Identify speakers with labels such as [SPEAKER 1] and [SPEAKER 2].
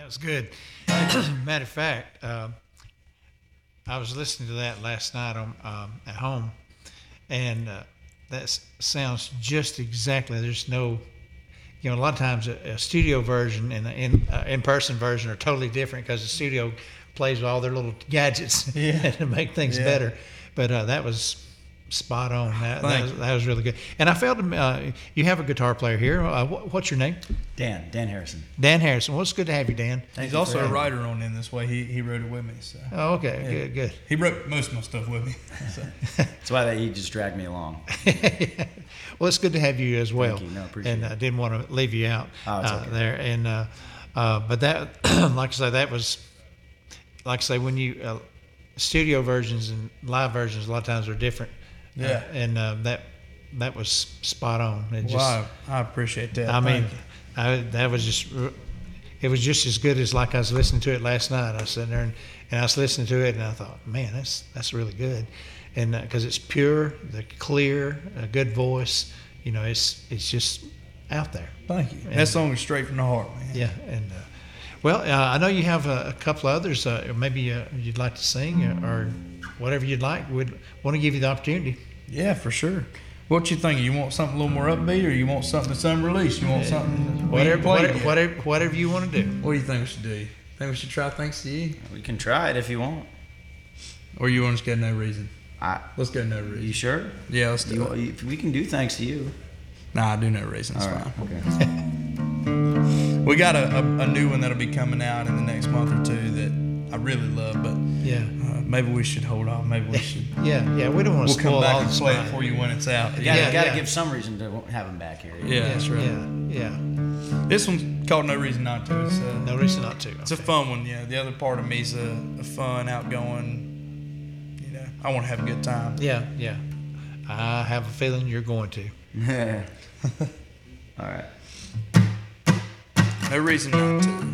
[SPEAKER 1] That was good. Matter of fact, I was listening to that last night at home, and that sounds just exactly. There's no, a lot of times a studio version and an in-person version are totally different because the studio plays with all their little gadgets to make things better. But that was spot on. That was really good. And I felt you have a guitar player here. What's your name?
[SPEAKER 2] Dan Harrison.
[SPEAKER 1] Dan Harrison. Well, it's good to have you, Dan.
[SPEAKER 3] He's also a writer on In This Way. He wrote it with me. So.
[SPEAKER 1] Oh, okay. Good.
[SPEAKER 3] He wrote most of my stuff with me. So.
[SPEAKER 2] That's why he just dragged me along.
[SPEAKER 1] Well, it's good to have you as well.
[SPEAKER 2] Thank you. No, appreciate
[SPEAKER 1] and
[SPEAKER 2] it.
[SPEAKER 1] I didn't want to leave you out
[SPEAKER 2] okay.
[SPEAKER 1] there. And but that, like I say, that was, like I say, when you studio versions and live versions, a lot of times are different.
[SPEAKER 3] Yeah.
[SPEAKER 1] And that was spot on.
[SPEAKER 3] Wow, I appreciate that.
[SPEAKER 1] I mean, that was just, it was just as good as like I was listening to it last night. I was sitting there and I was listening to it and I thought, man, that's really good. And because it's pure, the clear, a good voice, it's just out there.
[SPEAKER 3] Thank you. And that song is straight from the heart, man.
[SPEAKER 1] Yeah. And I know you have a couple of others. Maybe you'd like to sing or whatever you'd like. We'd want to give you the opportunity.
[SPEAKER 3] Yeah, for sure. What you thinking? You want something a little more upbeat, or you want something that's unreleased? You want something
[SPEAKER 1] whatever you want to do.
[SPEAKER 3] What do you think we should do? Think we should try Thanks to You?
[SPEAKER 2] We can try it if you want.
[SPEAKER 3] Or you want to just go No Reason? Let's go No Reason.
[SPEAKER 2] You sure?
[SPEAKER 3] Yeah, let's do it.
[SPEAKER 2] We can do Thanks to You.
[SPEAKER 3] Nah, I do No Reason. It's fine.
[SPEAKER 2] Okay.
[SPEAKER 3] We got a new one that'll be coming out in the next month or two that I really love, but maybe we should hold on. Maybe we should.
[SPEAKER 1] Yeah. We don't want to spoil all the
[SPEAKER 3] We'll come back and play it for you when it's out.
[SPEAKER 2] You got to give some reason to have him back here.
[SPEAKER 3] Yeah, that's right.
[SPEAKER 1] Yeah.
[SPEAKER 3] This one's called No Reason Not To. It's,
[SPEAKER 1] No Reason Not To.
[SPEAKER 3] It's a fun one, yeah. The other part of me is a fun, outgoing, I want to have a good time.
[SPEAKER 1] Yeah. I have a feeling you're going to.
[SPEAKER 2] All right.
[SPEAKER 3] No Reason Not To.